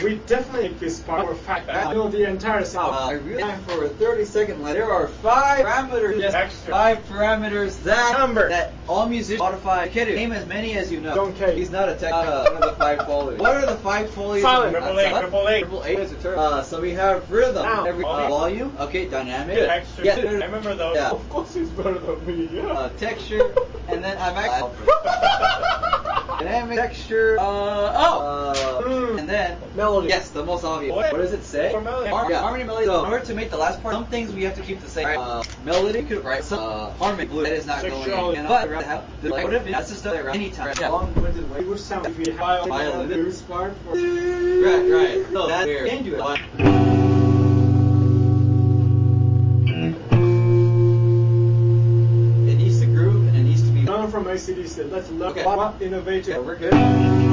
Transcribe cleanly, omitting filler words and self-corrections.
we definitely make this part more fact. I know the entire sound. I realized for a 30-second line, there are 5 parameters. Yes, extra. 5 parameters that Number. that all musicians modify. Kid, name as many as you know. Don't care. He's not a tech. One of the 5 qualities. What are the 5 qualities? Silent. Triple A. Triple A is a term. So we have rhythm. Now. Volume. Okay, dynamic. Good. Extra. Yeah. I remember those. Yeah. Of course he's better than me. Yeah. Texture, and then I'm actually dynamic texture. And then Melody. Yes, the most obvious. What? What does it say? Melody. Harmony, melody. So in order to make the last part, some things we have to keep the same. Melody, you could write harmony, blue. That is not Sexuality. going in. But like, what if that's just anytime? Yeah. Long-winded way. It would sound if you had Violin. a blues part for. Right. So that's where into it. It needs to groove and it needs to be. None from ACDC. Let's look Okay. at what innovative. We're good.